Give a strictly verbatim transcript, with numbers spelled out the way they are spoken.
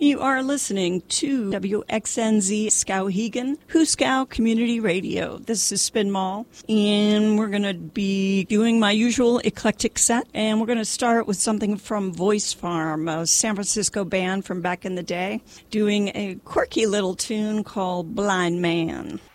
You are listening to W X N Z Skowhegan, Huskow Community Radio. This is Spin Mall, and we're going to be doing my usual eclectic set, and we're going to start with something from Voice Farm, a San Francisco band from back in the day, doing a quirky little tune called Blind Man.